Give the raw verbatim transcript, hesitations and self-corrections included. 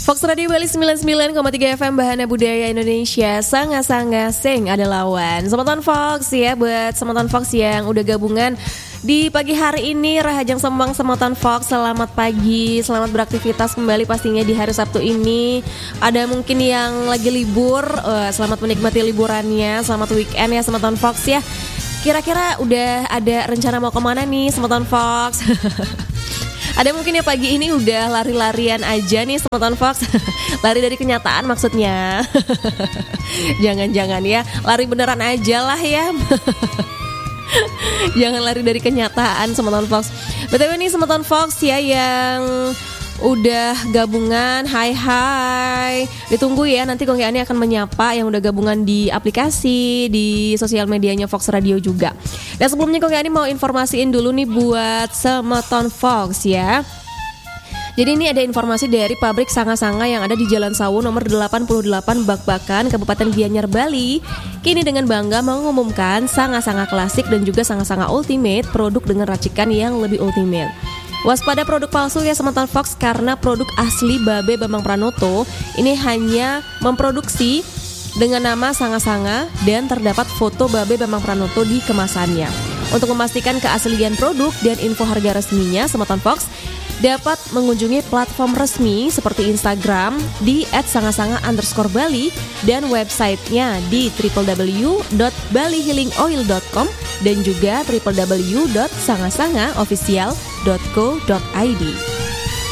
Fox Radio Bali sembilan puluh sembilan koma tiga F M Bahana Budaya Indonesia. Sanga-sanga sing ada lawan. Semeton Fox ya, buat Semeton Fox yang udah gabungan di pagi hari ini. Rahajang Sembang Semeton Fox, selamat pagi, selamat beraktivitas kembali pastinya di hari Sabtu ini. Ada mungkin yang lagi libur, uh, selamat menikmati liburannya, selamat weekend ya Semeton Fox ya. Kira-kira udah ada rencana mau kemana nih Semeton Fox? Ada mungkin ya pagi ini udah lari-larian aja nih Semeton Fox. Lari dari kenyataan maksudnya. Jangan-jangan ya, lari beneran aja lah ya. Jangan lari dari kenyataan Semeton Fox. B T W nih Semeton Fox ya yang udah gabungan, hai hai. Ditunggu ya, nanti Kong Yani akan menyapa yang udah gabungan di aplikasi, di sosial medianya Fox Radio juga. Dan sebelumnya Kong Yani mau informasiin dulu nih buat Semeton Fox ya. Jadi ini ada informasi dari pabrik Sanga-Sanga yang ada di Jalan Sawu nomor delapan puluh delapan Bakbakan, Kabupaten Gianyar, Bali. Kini dengan bangga mengumumkan Sanga-Sanga klasik dan juga Sanga-Sanga ultimate, produk dengan racikan yang lebih ultimate. Waspada produk palsu ya Semeton Fox, karena produk asli Babe Bambang Pranoto ini hanya memproduksi dengan nama Sanga-Sanga dan terdapat foto Babe Bambang Pranoto di kemasannya. Untuk memastikan keaslian produk dan info harga resminya, Semeton Fox dapat mengunjungi platform resmi seperti Instagram di et sangasanga underscore bali dan websitenya di w w w dot bali healing oil dot com dan juga w w w dot sangasanga official dot co dot i d.